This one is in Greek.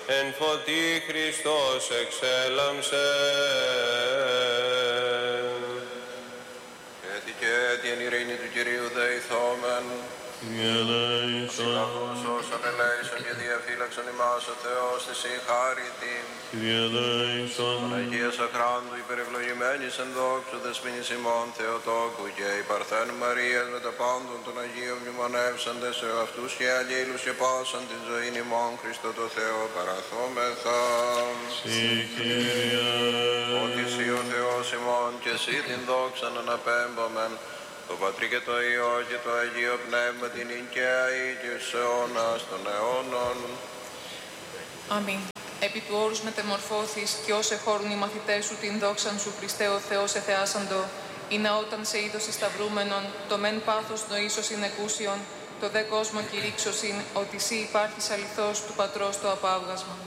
εν φωτί Χριστός εξέλαμψε. Και την ειρήνη του Κυρίου δεηθόμεν. Συλλαβούς όσων ελέησον και διαφύλαξον ημάς ο Θεός της η χάρητη. Τον Αγίας Αχράντου υπερευλογημένης εν δόξου δεσποινής ημών Θεοτόκου και η Παρθένου Μαρίας με τα πάντων των Αγίων μνημονεύσαντες σε αυτούς και αλλήλους και πάσαν την ζωήν ημών Χριστό το Θεό παραθόμεθα. Ότι εσύ ο Θεός ημών και εσύ την δόξαν αναπέμπομεν, το Πατρί και το Υιό και το Αγίο Πνεύμα την οικαία ή και εις αιώνας των αιώνων. Αμήν. Επί του όρους μετεμορφώθης και ως εχώρουν οι μαθητές σου την δόξαν σου Χριστέ ο Θεός εθεάσαντο, ή να όταν σε είδος σταυρούμενον, το μεν πάθος νοήσωσιν εκούσιον, το δε κόσμο κηρύξωσιν, ότι εσύ υπάρχεις αληθώς του Πατρός το απάβγασμα.